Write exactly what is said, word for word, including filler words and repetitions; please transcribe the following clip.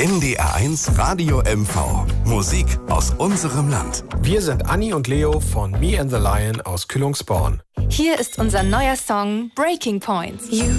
N D R eins Radio M V. Musik aus unserem Land. Wir sind Anni und Leo von Me and the Lion aus Kühlungsborn. Hier ist unser neuer Song Breaking Point. You